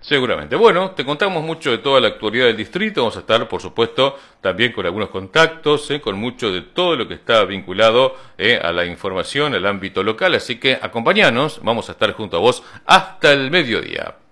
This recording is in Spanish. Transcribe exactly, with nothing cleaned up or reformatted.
Seguramente. Bueno, te contamos mucho de toda la actualidad del distrito. Vamos a estar, por supuesto, también con algunos contactos, eh, con mucho de todo lo que está vinculado eh, a la información, al ámbito local. Así que acompáñanos, vamos a estar junto a vos hasta el mediodía.